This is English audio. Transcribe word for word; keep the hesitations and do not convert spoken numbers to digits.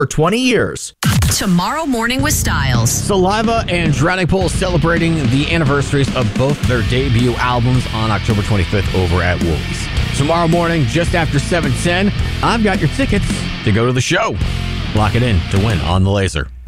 for twenty years. Tomorrow Morning with Styles. Saliva and Drowning Pool celebrating the anniversaries of both their debut albums on October twenty-fifth over at Woolies. Tomorrow morning, just after seven ten, I've got your tickets to go to the show. Lock it in to win on the Laser.